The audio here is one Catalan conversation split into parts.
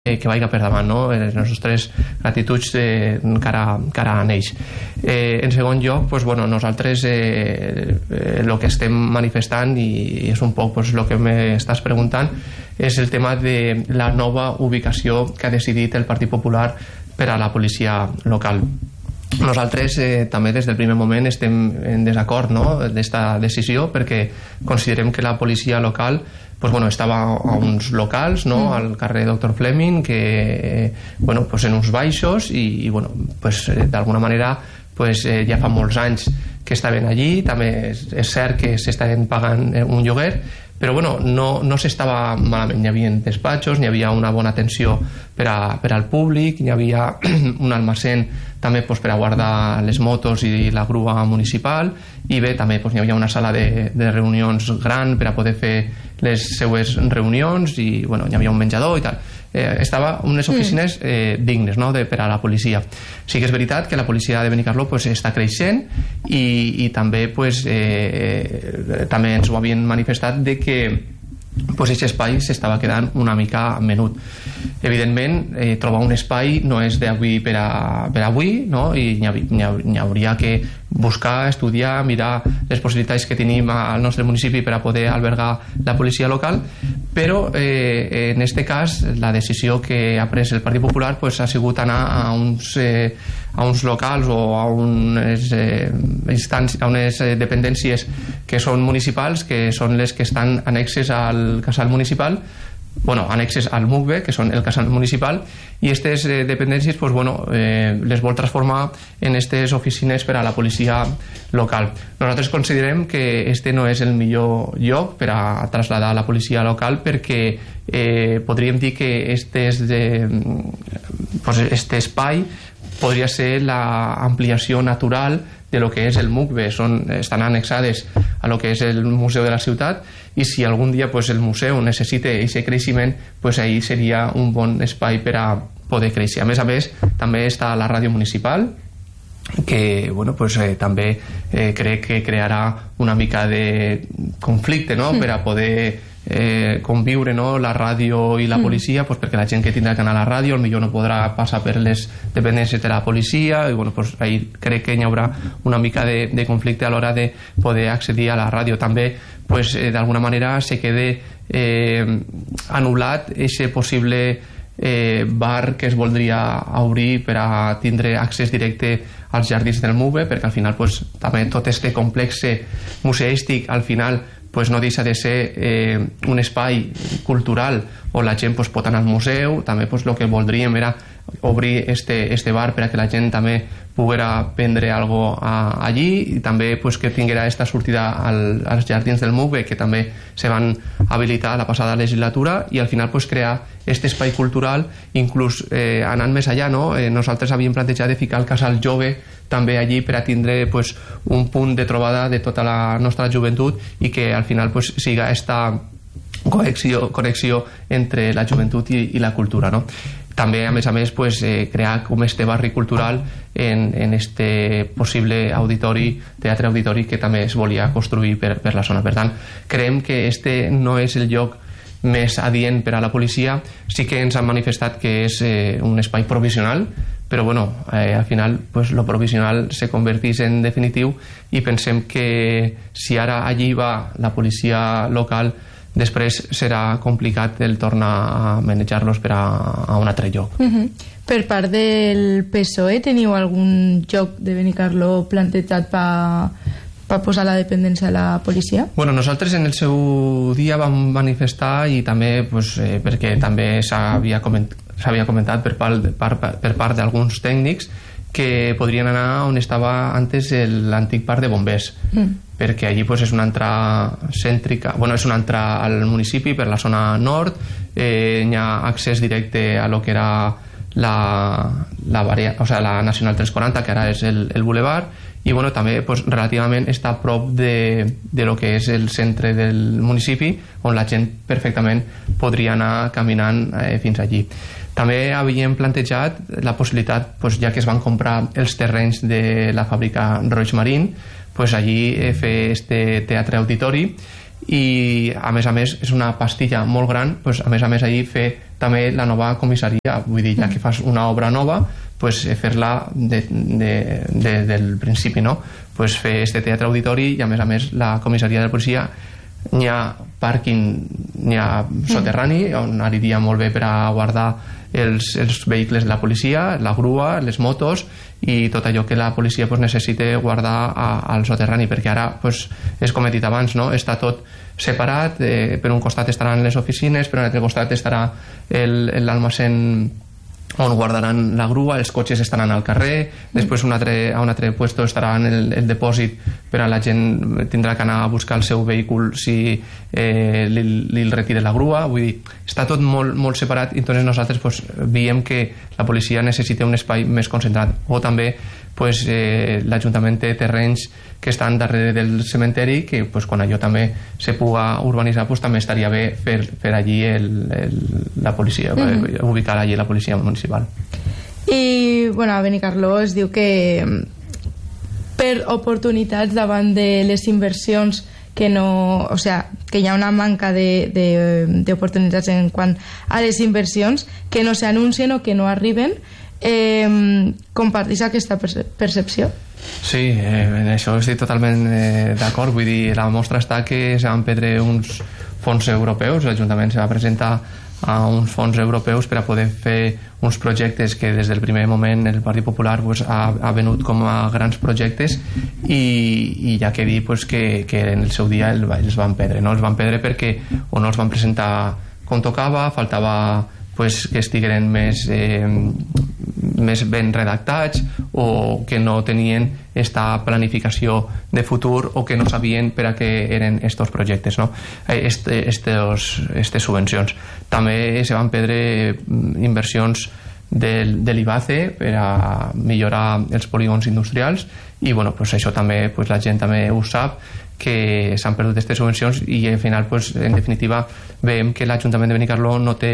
que vagi per davant, no? Les nostres gratituds cara a ells. En segon lloc, pues, bueno, nosaltres el que estem manifestant, i és un poc pues, el que m'estàs preguntant, és el tema de la nova ubicació que ha decidit el Partit Popular per a la policia local. Nosaltres també des del primer moment estem en desacord, no?, d'esta decisió, perquè considerem que la policia local pues, bueno, estava a uns locals, no?, al carrer Dr. Fleming, que bueno, pues, en uns baixos, i bueno, pues, d'alguna manera pues, ja fa molts anys que estaven allí. També és cert que s'estaven pagant un lloguer, però bueno, no s'estava malament. Hi havia despatxos, hi havia una bona atenció per al públic, hi havia un almacén també pues, per a guardar les motos i la grua municipal, i bé, també pues, hi havia una sala de reunions gran per a poder fer les seues reunions, i bueno, hi havia un menjador i tal. Estava unes oficines dignes, no?, per a la policia. Sí que és veritat que la policia de Benicarló pues, està creixent, i també pues, també ens ho havien manifestat de que pues, aquest espai s'estava quedant una mica menut. Evidentment, trobar un espai no és d'avui per avui, no? I n'hi hauria que buscar, estudiar, mirar les possibilitats que tenim al nostre municipi per a poder albergar la policia local, però en aquest cas la decisió que ha pres el Partit Popular pues, ha sigut anar a uns locals o a unes dependències que són municipals, que són les que estan annexes al casal municipal, bueno, annexes al MUCBE, que són el casal municipal, i aquestes dependències pues, bueno, les vol transformar en aquestes oficines per a la policia local. Nosaltres considerem que este no és el millor lloc per a traslladar la policia local, perquè podríem dir que este espai podria ser l'ampliació natural de lo que és el MUCBE. Estan annexades a lo que és el Museu de la Ciutat, i si algun dia pues, el museu necessita aquest creixement, pues, ahí seria un bon espai per a poder créixer. A més, també està la ràdio municipal, que bueno, pues, també crec que crearà una mica de conflicte, no?, per a poder conviure, no?, la ràdio i la policia, pues, perquè la gent que tindrà que anar a la ràdio potser no podrà passar per les dependències de la policia, i bueno, pues, ahí crec que hi haurà una mica de conflicte a l'hora de poder accedir a la ràdio. També pues, d'alguna manera se quede anul·lat aquest possible bar que es voldria obrir per a tindre accés directe als jardins del MUCBE, perquè al final pues, també tot este complex museístic al final pues, no deixa de ser un espai cultural on la gent pues, pot anar al museu. També pues, el que voldríem era obrir este bar per a que la gent també poguera prendre algo allí, i també pues, que tinguera esta sortida als jardins del MUCBE, que també se van habilitar la passada legislatura, i al final pues, crear este espai cultural, inclús anant més allà, no? Nosaltres havíem plantejat de ficar el casal jove també allí per a tindre pues, un punt de trobada de tota la nostra joventut, i que al final pues, siga esta connexió entre la joventut i la cultura, no? També, a més, pues, crear com este barri cultural en este possible teatre auditori que també es volia construir per la zona. Per tant, creiem que este no és el lloc més adient per a la policia. Sí que ens han manifestat que és un espai provisional, però bueno, al final pues, lo provisional se converteix en definitiu, i pensem que si ara allí va la policia local, després serà complicat el tornar a manejar-los per a un altre lloc. Per part del PSOE, teniu algun lloc de Benicarló plantejat per posar la dependència de la policia? Bueno, nosaltres en el seu dia vam manifestar, i també pues, perquè també s'havia comentat per part d'alguns tècnics, que podrien anar on estava antes l'antic parc de bombers, perquè allí pues, és una entrada cèntrica, bueno, és una entrada al municipi per la zona nord, hi ha accés directe a lo que era la Nacional 340, que ara és el Boulevard, i bueno, també pues, relativament està a prop de lo que és el centre del municipi, on la gent perfectament podria anar caminant fins allí. També havíem plantejat la possibilitat, pues, ja que es van comprar els terrenys de la fàbrica Roig Marín, pues, allí fer este teatre auditori, i a més és una pastilla molt gran, pues, a més allí fer també la nova comissaria, vull dir, ja que fas una obra nova, pues fer-la del principi, no? Pues fer este teatre auditori i a més la comissaria de la policia n'hi ha pàrquing, n'hi ha soterrani on aniria molt bé per a guardar els vehicles de la policia, la grua, les motos i tot allò que la policia pues, necessita guardar al soterrani, perquè ara pues, és com he dit abans, no? Està tot separat, per un costat estaran les oficines, per un altre costat estarà l'almacén on guardaran la grua, els cotxes estaran al carrer, després a un altre puesto estarà el depòsit per a la gent tindrà que anar a buscar el seu vehícul si li retira la grua, vull dir, està tot molt, molt separat i entonces nosaltres pues, veiem que la policia necessita un espai més concentrat o també pues, l'Ajuntament té terrenys que estan darrere del cementeri que pues, quan allò també se puga urbanitzar pues, també estaria bé fer allí la policia, ubicar allí la policia municipal. I bueno, a Benicarló es diu que per oportunitats davant de les inversions que no, o sea, que hi ha una manca d'oportunitats en quant a les inversions que no s'anuncien o que no arriben. Compartís aquesta percepció? Sí, en això estic totalment d'acord, vull dir, la mostra està que se van perdre uns fons europeus, l'Ajuntament se va presentar a uns fons europeus per a poder fer uns projectes que des del primer moment el Partit Popular pues, ha venut com a grans projectes i ja que dir pues, que en el seu dia els van perdre, no? Els van perdre perquè o no els van presentar com tocava, faltava pues, que estigueren més ben redactats o que no tenien esta planificació de futur o que no sabien per a què eren estos projectes, no? Estes subvencions. També se van perdre inversions de l'IBACE per a millorar els polígons industrials i bueno, pues això també pues, la gent també ho sap que s'han perdut aquestes subvencions i al final, pues, en definitiva veiem que l'Ajuntament de Benicarló no té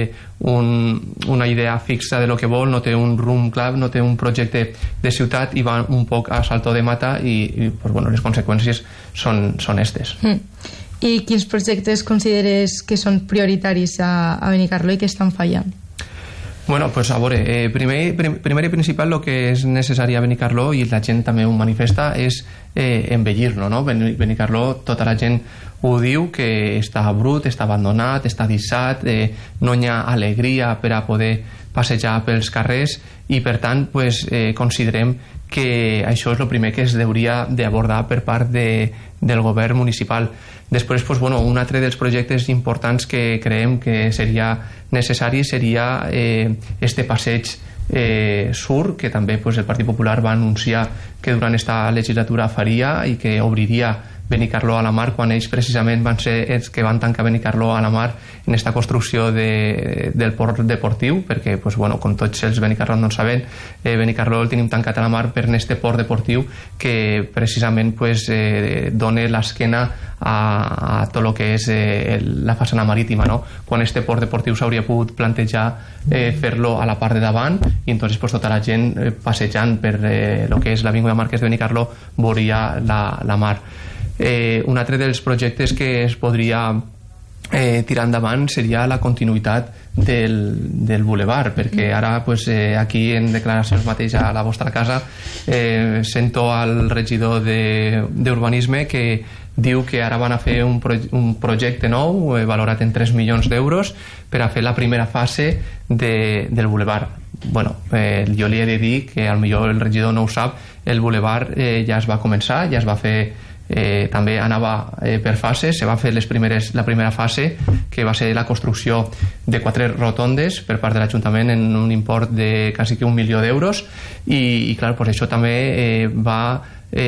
una idea fixa de lo que vol, no té un rumb clar, no té un projecte de ciutat i va un poc a salto de mata i pues, bueno, les conseqüències són estes. I quins projectes consideres que són prioritaris a Benicarló i que estan fallant? Bueno, pues a veure, primer i principal el que és necessari a Benicarló i la gent també ho manifesta és embellir-lo, no? Benicarló, tota la gent ho diu que està brut, està abandonat, està dissat, no hi ha alegria per a poder passejar pels carrers i per tant pues, considerem que això és el primer que es hauria d'abordar per part del govern municipal. Després, pues, bueno, un altre dels projectes importants que creiem que seria necessari seria este passeig sur, que també pues, el Partit Popular va anunciar que durant esta legislatura faria i que obriria Benicarló a la mar quan ells precisament van ser els que van tancar Benicarló a la mar en esta construcció del port deportiu, perquè pues, bueno, com tots els benicarlons saben, Benicarló el tenim tancat a la mar per este port deportiu que precisament pues, dona l'esquena a tot el que és la façana marítima, no? Quan este port deportiu s'hauria pogut plantejar fer-lo a la part de davant i entonces pues, tota la gent passejant per el que és l'avinguda Marquès de Benicarló veuria la mar. Un altre dels projectes que es podria tirar endavant seria la continuïtat del boulevard, perquè ara pues, aquí en declaracions mateix a la vostra casa sento al regidor d'Urbanisme que diu que ara van a fer un projecte nou valorat en 3 milions d'euros per a fer la primera fase del boulevard. Bueno, jo li he de dir que potser el regidor no ho sap, el boulevard ja es va començar, ja es va fer també anava per fases, se va fer la primera fase que va ser la construcció de 4 rotondes per part de l'Ajuntament en un import de quasi que 1 milió d'euros i clar, pues això també va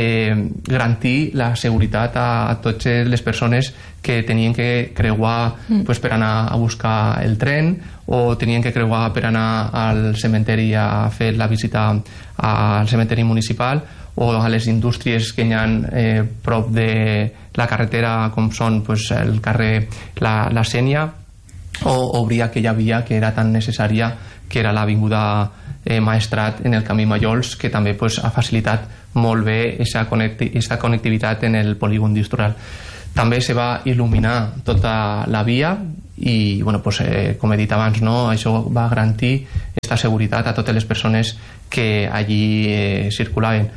garantir la seguretat a totes les persones que tenien que creuar pues, per anar a buscar el tren o tenien que creuar per anar al cementeri a fer la visita al cementeri municipal o a les indústries que hi ha prop de la carretera com són pues, el carrer La Sénia o obrir aquella via que era tan necessària que era l'avinguda Maestrat en el camí Mallols que també pues, ha facilitat molt bé aquesta connectivitat en el polígon industrial. També se va il·luminar tota la via i bueno, pues, com he dit abans, no? Això va garantir aquesta seguretat a totes les persones que allí circulaven.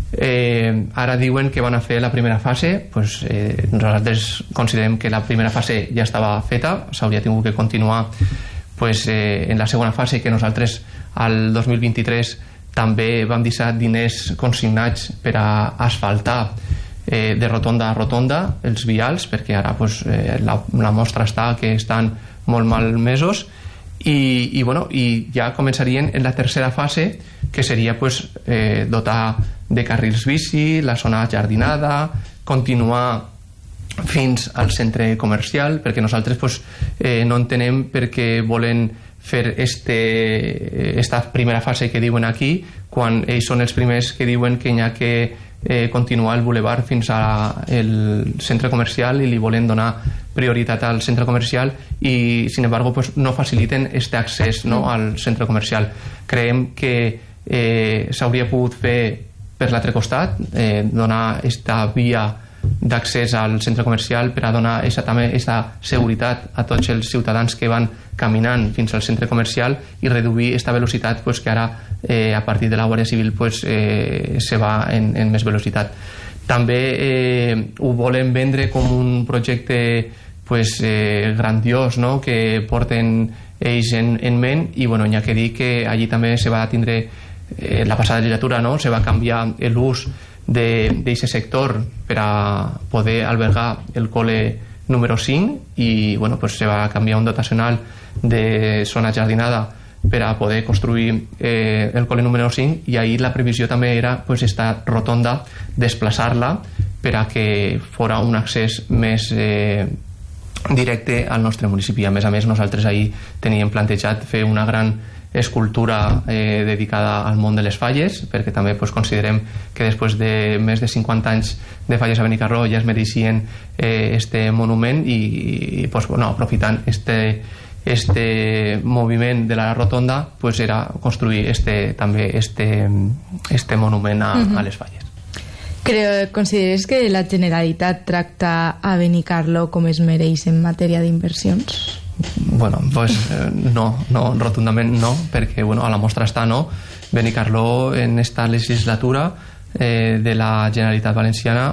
Ara diuen que van a fer la primera fase, pues, nosaltres considerem que la primera fase ja estava feta, s'hauria tingut que continuar pues, en la segona fase, que nosaltres al 2023 també vam deixar diners consignats per a asfaltar de rotonda a rotonda els vials, perquè ara pues, la mostra està que estan molt malmesos i ja començarien en la tercera fase, que seria pues, dotar de carrils bici, la zona jardinada, continuar fins al centre comercial, perquè nosaltres pues, no entenem per què volen fer esta primera fase que diuen aquí, quan ells són els primers que diuen que hi ha que continuar el boulevard fins al centre comercial i li volen donar prioritat al centre comercial i, sin embargo, pues, no faciliten este accés, no, al centre comercial. Creiem que s'hauria pogut fer per l'altre costat, donar esta via d'accés al centre comercial per a donar també aquesta seguretat a tots els ciutadans que van caminant fins al centre comercial i reduir aquesta velocitat pues, que ara a partir de la Guàrdia Civil pues, se va en més velocitat. També ho volen vendre com un projecte pues, grandiós, no? Que porten ells en ment i bueno, hi ha que dir que allí també se va tindre la passada legislatura, no? Se va canviar l'ús d'aquest sector per a poder albergar el col·le número 5 i bueno, pues se va canviar un dotacional de zona jardinada per a poder construir el col·le número 5 i ahir la previsió també era pues, esta rotonda desplaçar-la per a que fora un accés més directe al nostre municipi. A més, nosaltres ahir teníem plantejat fer una gran escultura dedicada al món de les falles, perquè també pues, considerem que després de més de 50 anys de falles a Benicarló ja es mereixien este monument i pues, bueno, aprofitant este moviment de la rotonda pues, era construir també este monument a les falles. Consideres que la Generalitat tracta a Benicarló com es mereix en matèria d'inversions? Bueno, pues no, rotundament no, perquè bueno, a la mostra està no. Benicarló en esta legislatura de la Generalitat Valenciana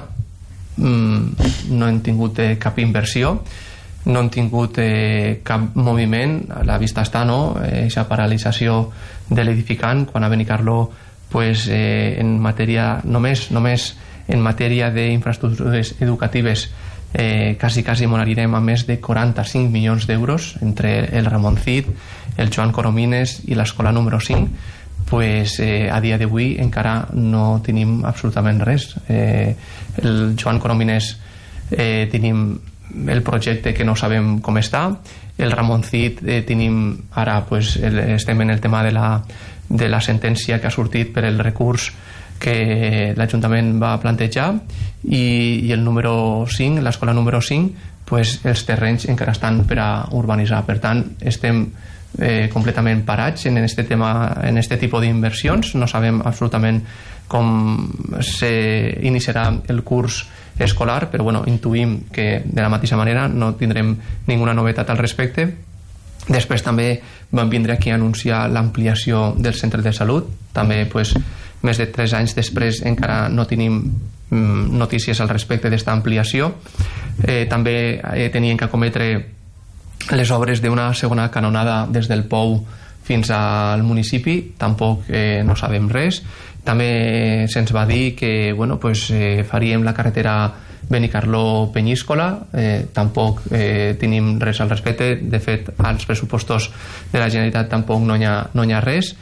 no hem tingut cap inversió, no hem tingut cap moviment, a la vista està no, aquesta paralització de l'edificant, quan a Benicarló pues, en matèria només en matèria d'infraestructures educatives quasi m'onarem a més de 45 milions d'euros entre el Ramoncit, el Joan Coromines i l'escola número 5 pues, a dia d'avui encara no tenim absolutament res. El Joan Coromines tenim el projecte que no sabem com està, el Ramoncit tenim ara pues, estem en el tema de la sentència que ha sortit per el recurs que l'Ajuntament va plantejar i el número 5, l'escola número 5 pues, els terrenys encara estan per a urbanitzar, per tant estem completament parats en este tema, en este tipus d'inversions, no sabem absolutament com s'iniciarà el curs escolar, però bueno, intuïm que de la mateixa manera no tindrem ninguna novetat al respecte. Després també vam vindre aquí a anunciar l'ampliació del centre de salut, també pues, més de 3 anys després encara no tenim notícies al respecte d'esta ampliació. També tenien que acometre les obres d'una segona canonada des del Pou fins al municipi, tampoc no sabem res. També se'ns va dir que bueno, pues, faríem la carretera Benicarló-Penyíscola, tampoc tenim res al respecte. De fet, als pressupostos de la Generalitat tampoc no hi ha res.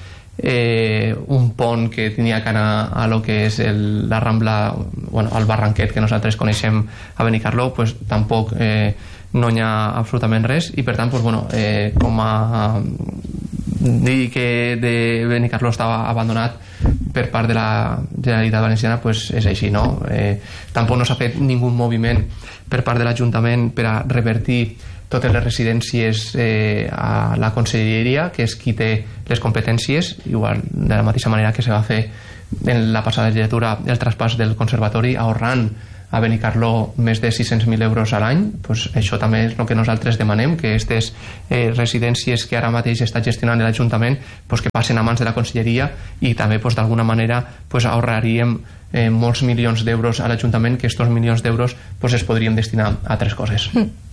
Un pont que tenia que anar a lo que és la Rambla, bueno, el Barranquet que nosaltres coneixem a Benicarló, pues, tampoc no hi ha absolutament res i per tant pues, bueno, com a dir que de Benicarló estava abandonat per part de la Generalitat Valenciana pues, és així, no? Tampoc no s'ha fet ningú moviment per part de l'Ajuntament per a revertir totes les residències a la Conselleria, que és qui té les competències, igual de la mateixa manera que se va fer en la passada legislatura el traspàs del conservatori, ahorrant a Benicarló més de 600.000 euros a l'any. Pues això també és el que nosaltres demanem, que aquestes residències que ara mateix està gestionant l'Ajuntament pues que passen a mans de la Conselleria, i també pues, d'alguna manera pues, ahorraríem molts milions d'euros a l'Ajuntament, que aquests milions d'euros pues, es podrien destinar a altres coses.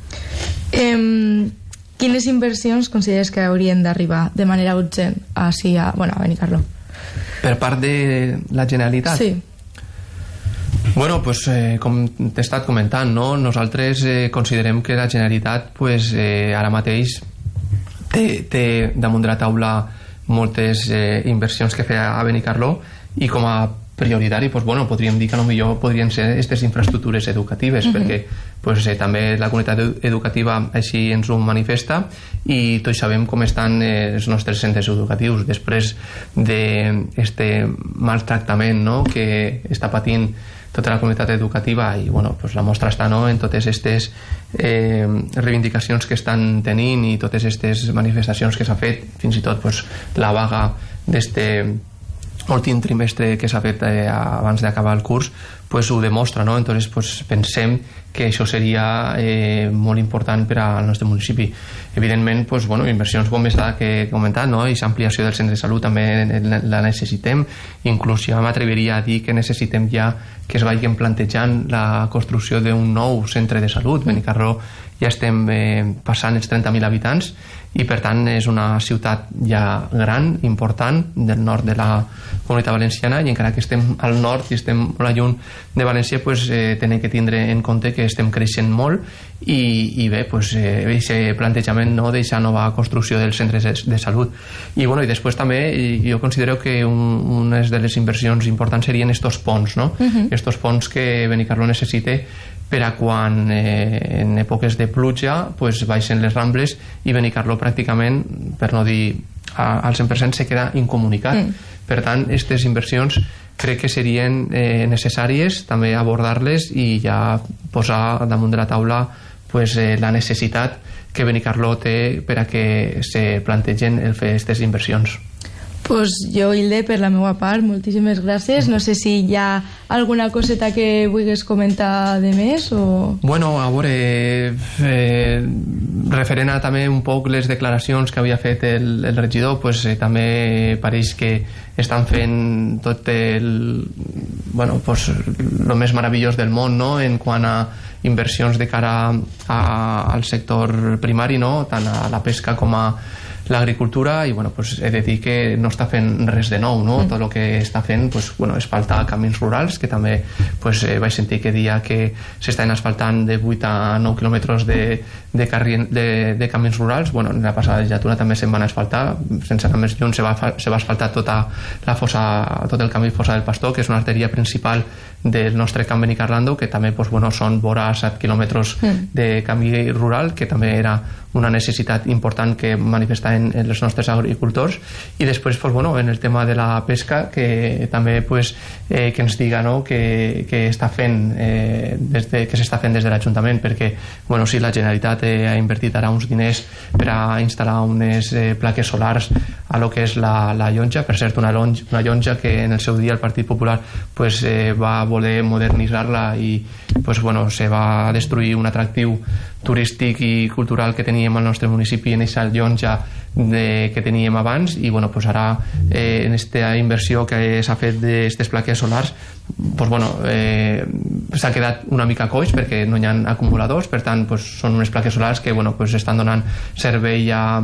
Quines inversions consideres que haurien d'arribar de manera urgent a Benicarló? Per part de la Generalitat? Sí. Bueno, pues, com t'he estat comentant, no? Nosaltres considerem que la Generalitat pues, ara mateix té damunt de la taula moltes inversions que fer a Benicarló, i com a prioritari, pues, bueno, podríem dir que potser podrien ser aquestes infraestructures educatives, perquè pues, també la comunitat educativa així ens ho manifesta, i tots sabem com estan els nostres centres educatius després d'aquest maltractament, no?, que està patint tota la comunitat educativa, i bueno, pues, la mostra està, no?, en totes aquestes reivindicacions que estan tenint i totes aquestes manifestacions que s'ha fet, fins i tot pues, la vaga d'este últim trimestre que s'ha fet abans d'acabar el curs, pues ho demostra, no? Entonces pues, pensem que això seria molt important per al nostre municipi. Evidentment, pues, bueno, inversions com aquesta que he comentat, no? I l'ampliació del centre de salut també la necessitem. Inclús ja m'atreviria a dir que necessitem ja que es vagin plantejant la construcció d'un nou centre de salut. Benicarló ja estem passant els 30.000 habitants, i per tant és una ciutat ja gran, important, del nord de la Comunitat Valenciana, i encara que estem al nord i estem molt lluny de València, pues, tenem que tindre en compte que estem creixent molt, i bé, pues, aquest plantejament, no, d'aquesta nova construcció dels centres de salut. I bueno, i després també jo considero que una de les inversions importants serien estos ponts, no? Estos ponts que Benicarló necessita per a quan en èpoques de pluja pues, baixen les Rambles i Benicarló pràcticament, per no dir al 100%, se queda incomunicat. Per tant, aquestes inversions crec que serien necessàries també abordar-les i ja posar damunt de la taula pues, la necessitat que Benicarló té per a que se plantegen el fer aquestes inversions. Pues jo, Hilde, per la meva part, moltíssimes gràcies. No sé si hi ha alguna coseta que vulguis comentar de més o... Bueno, a veure, referent a també un poc les declaracions que havia fet el regidor, pues, també pareix que estan fent tot bueno, pues, lo més meravellós del món, no?, en quant a inversions de cara al sector primari, no?, tant a la pesca com a l'agricultura, i bueno, pues he de dir que no està fent res de nou, no? Tot el que està fent pues, bueno, asfaltar camins rurals, que també pues, vaig sentir que dia que s'estan asfaltant de 8 a 9 quilòmetres de camins rurals. Bueno, en la passada legislatura també se'n van asfaltar, sense anar més lluny se va asfaltar tota la fossa, tot el camí Fossa del Pastor, que és una arteria principal del nostre camp Benicarló, que també pues, bueno, són vora 7 quilòmetres de camí rural, que també era una necessitat important que manifestaven els nostres agricultors. I després pues, bueno, en el tema de la pesca, que també pues, que ens diga, no?, que està fent que s'està fent des de l'Ajuntament, perquè bueno, sí, la Generalitat ha invertit ara uns diners per a instal·lar unes plaques solars a lo que és la llonja. Per cert, una llonja que en el seu dia el Partit Popular pues, va voler modernitzar-la i pues, bueno, se va destruir un atractiu turístic i cultural que teníem al nostre municipi en aquesta llonja que teníem abans, i bueno, pues ara en aquesta inversió que s'ha fet d'aquestes plaques solars pues, bueno, s'ha quedat una mica coix perquè no hi ha acumuladors. Per tant pues, són unes plaques solars que bueno, pues, estan donant servei a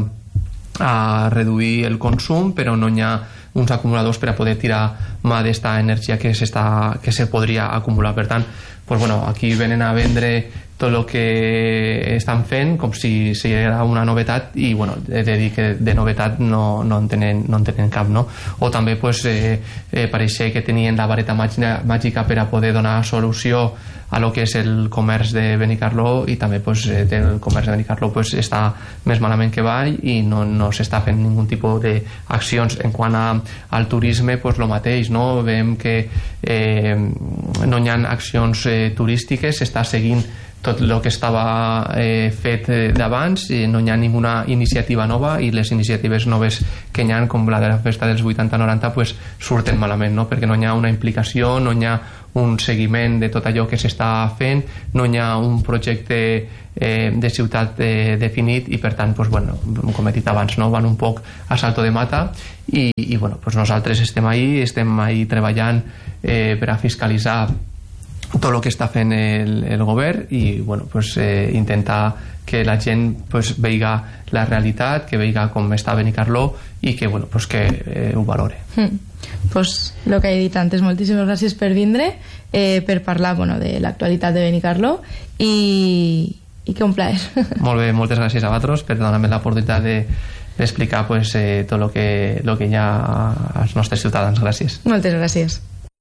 reduir el consum, però no hi ha uns acumuladors per a poder tirar mà d'esta energia que se podria acumular. Per tant, pues, bueno, aquí venen a vendre tot el que estan fent com si era una novetat, i bueno, he de dir que de novetat no en tenen cap, no? O també pues, pareixia que tenien la vareta màgica per a poder donar solució a lo que és el comerç de Benicarló, i també pues, el comerç de Benicarló pues, està més malament que avall i no s'està fent ningun tipus d'accions. En quant al turisme, pues, lo mateix, no? Veiem que no hi ha accions turístiques, s'està seguint tot el que estava fet d'abans, no hi ha ninguna iniciativa nova, i les iniciatives noves que hi ha, com la de la festa dels 80-90, pues, surten malament, no? Perquè no hi ha una implicació, no hi ha un seguiment de tot allò que s'està fent, no hi ha un projecte de ciutat definit, i per tant, pues, bueno, com he dit abans, no? Van un poc a salto de mata, i bueno, pues nosaltres estem ahí treballant per a fiscalitzar tot el que està fent el govern, i bueno, pues, intentar que la gent pues, veiga la realitat, que veiga com està Benicarló, i que, bueno, pues, que ho valore. Pues lo que he dit antes, moltíssimes gràcies per vindre, per parlar, bueno, de l'actualitat de Benicarló, i que un plaer. Molt bé, moltes gràcies a vosaltres per donar-me l'oportunitat d'explicar pues, tot el que hi ha als nostres ciutadans. Gràcies. Moltes gràcies.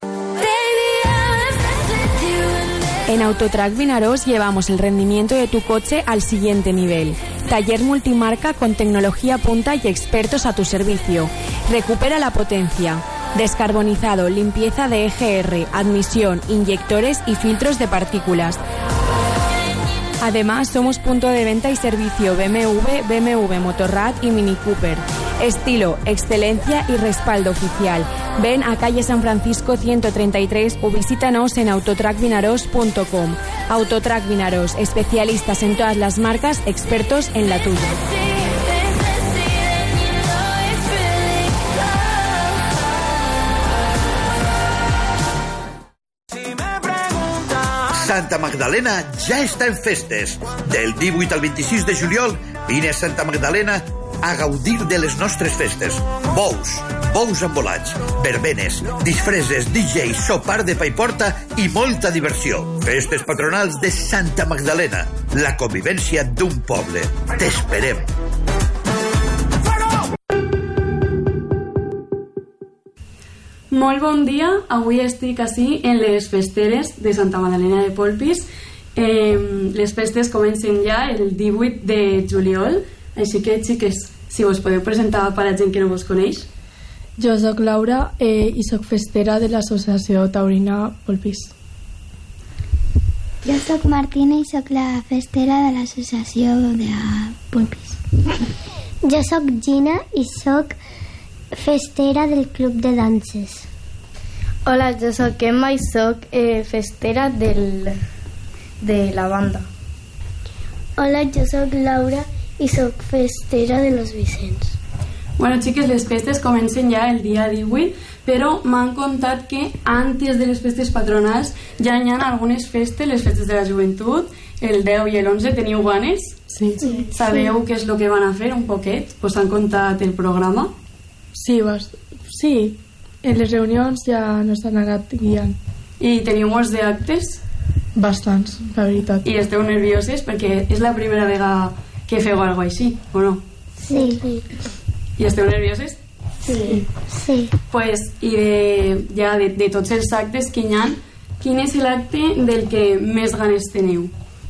En Autotrac Vinaròs llevamos el rendimiento de tu coche al siguiente nivel. Taller multimarca con tecnología punta y expertos a tu servicio. Recupera la potencia. Descarbonizado, limpieza de EGR, admisión, inyectores y filtros de partículas. Además, somos punto de venta y servicio BMW Motorrad y Mini Cooper. Estilo, excelencia y respaldo oficial. Ven a calle San Francisco 133 o visítanos en autotracvinaros.com. Autotrac Vinaròs, especialistas en todas las marcas, expertos en la tuya. Santa Magdalena ja està en festes. Del 18 al 26 de juliol, vine a Santa Magdalena a gaudir de les nostres festes. Bous embolats, verbenes, disfresses, DJs, sopar de pa i porta i molta diversió. Festes patronals de Santa Magdalena, la convivència d'un poble. T'esperem. Molt bon dia, avui estic ací en les festeres de Santa Magdalena de Polpís. Les festes comencen ja el 18 de juliol, així que, xiques, si vos podeu presentar per a la gent que no vos coneix. Jo soc Laura i soc festera de l'associació taurina Polpís. Jo soc Martina i soc la festera de l'associació de Polpís. Jo soc Gina i soc festera del club de danses. Hola, jo soc Emma i soc festera de la banda. Hola, jo soc Laura i soc festera de los Vicents. Bueno, xiques, les festes comencen ja el dia 18, però m'han contat que antes de les festes patronals ja hi ha algunes festes, les festes de la joventut, el 10 i l'11. Teniu ganes? Sí. Sabeu què és el que van a fer un poquet? Vos han contat el programa? Sí, en les reunions ja nos han anat guiant. I teniu molts d'actes? Bastants, la veritat. I esteu nervioses perquè és la primera vegada que feu alguna cosa així, o no? Sí. I esteu nervioses? Sí. Pues, i de tots els actes que hi ha, quin és l'acte del que més ganes teniu?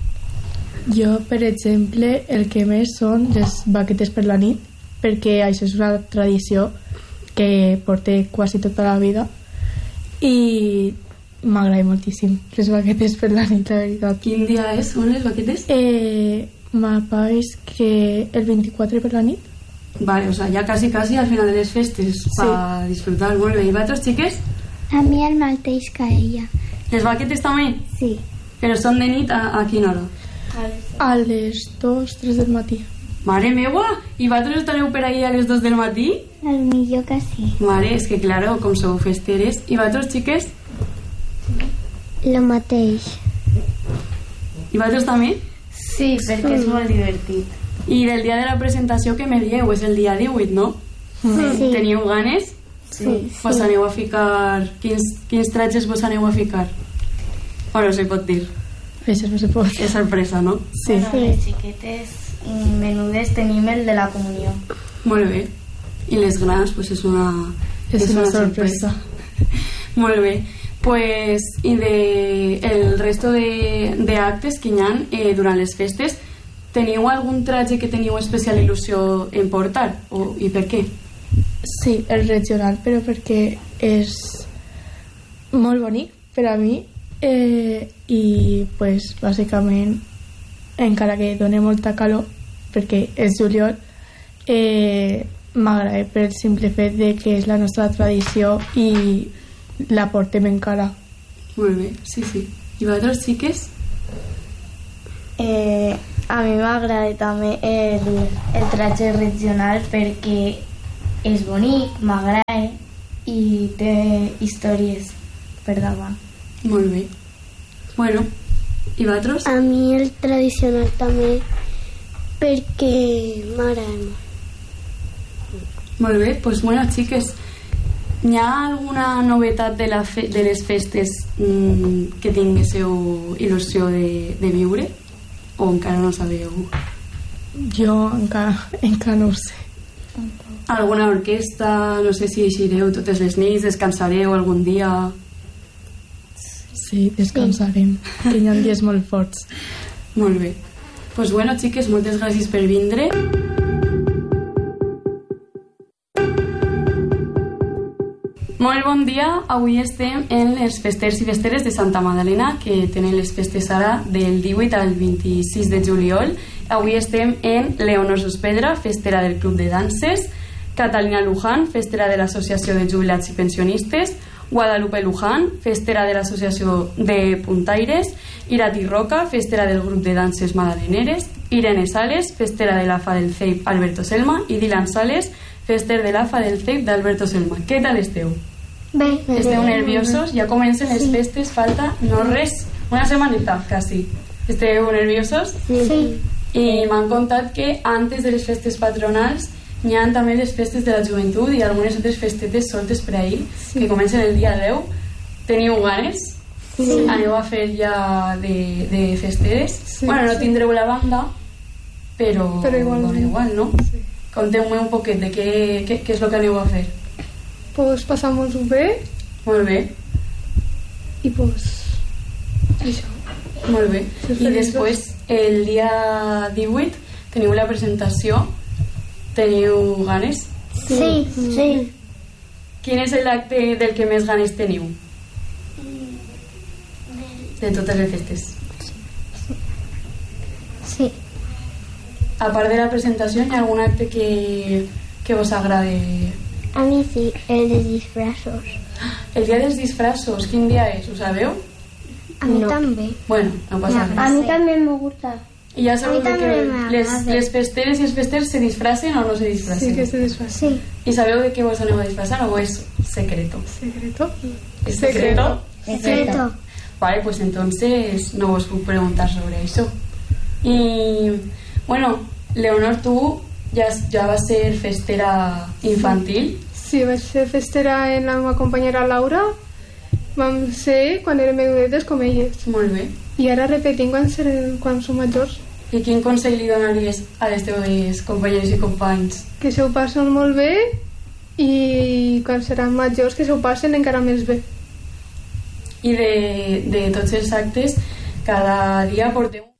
Jo, per exemple, el que més són les vaquetes per la nit, perquè això és una tradició que porta quasi tota la vida i m'agrada moltíssim les vaquetes per la nit, la veritat. Quin dia són les vaquetes? M'apareix que el 24 per la nit. Vale, o sea, ya casi al final de les festes para disfrutar. Molt bé. I vosaltres, xiques? A mi el mateix que ella. Les vaquetes també? Sí. Però són de nit a quina hora? A les 2, 3 del matí. Mare meua, i vosaltres estareu per ahí a les 2 del matí? Al millor que sí. Mare, és que claro, com sou festeres. I vosaltres, xiques? Lo mateix. I vosaltres també? Sí, perquè és molt divertit. I del dia de la presentació que me dieu, és el dia 18, no? Sí. Teniu ganes? Sí. Vos aneu a ficar... Quins tratges vos aneu a ficar? O no se pot dir? Això no se pot. És sorpresa, no? Sí. Bueno, les xiquetes menudes tenim el de la comunió. Molt bé. I les grans, pues és una sorpresa. Molt bé. Pues, i el resto de actes que hi ha durant les festes, teniu algun tratge que teniu especial il·lusió en portar? I per què? Sí, el regional, però perquè és molt bonic per a mi i pues, bàsicament encara que doni molta calor perquè és juliol, m'agrada per el simple fet de que és la nostra tradició i la portem encara. Molt bé, sí. I vosaltres, xiques? A mi m'agrada també el traje regional perquè és bonic, m'agrada i té històries per davant. Molt bé. Bueno, i vosaltres? A mi el tradicional també perquè m'agrada molt. Molt bé, doncs bueno, xiques, hi ha alguna novetat de les festes que tinguéssiu il·lusió de viure? O encara no sabeu? Jo encara no ho sé. Alguna orquestra? No sé si eixireu totes les nits, descansareu algun dia? Sí, descansarem, que hi ha dies molt forts. Molt bé. Doncs bueno, xiques, moltes gràcies per vindre. Molt bon dia, avui estem en les festers i festeres de Santa Magdalena, que tenen les festes ara del 18 al 26 de juliol. Avui estem en Leonor Sospedra, festera del Club de Danses, Catalina Luján, festera de l'Associació de Jubilats i Pensionistes, Guadalupe Luján, festera de l'Associació de Puntaires, Irati Roca, festera del Grup de Danses Madaleneres, Irene Sales, festera de l'AFA del CEIP Alberto Selma, i Dylan Sales, fester de l'AFA del CEIP d'Alberto Selma. Què tal esteu? Bé. Esteu nerviosos? Ja comencen les festes, falta no res, una setmaneta quasi. Esteu nerviosos? Sí. I m'han contat que antes de les festes patronals hi ha també les festes de la joventut i algunes altres festetes soltes per ahir, que comencen el dia 10. Teniu ganes? Sí. Aneu a fer ja de festeres? Sí, bueno, no tindreu la banda, però igual, no? Sí. Conteu-me un poquet de què és el que aneu a fer. Pues passamos-ho bé. Molt bé. I pues això. Molt bé. I després, el dia 18, teniu la presentació. Teniu ganes? Sí. Quin és l'acte del que més ganes teniu? De totes les festes. Sí. A part de la presentació, hi ha algun acte que vos agrade? A mi sí, el de disfrazos. El dia dels disfrazos, quin dia és? Ho sabeu? A mi també. Bueno, no passa res. A mi també me gusta. I ja sabeu A mi de també que m'agrada. les festeres i els festers se disfracen o no se disfracen? Sí que se disfraza. Sí. I sabeu de què vos aneu a disfrazar o és secreto? Secreto. ¿Es secreto? Secreto. Vale, pues entonces no os puedo preguntar sobre eso. Y bueno, Leonor, tú ya vas a ser festera infantil. Sí, vaig ser festera en la meva companyera Laura. Vam ser quan érem menudetes com elles. Molt bé. I ara repetim quan som majors. I quin consell li donaries a les teves companyeres i companys? Que se ho passen molt bé i quan seran majors que se ho passen encara més bé. I de tots els actes, cada dia porteu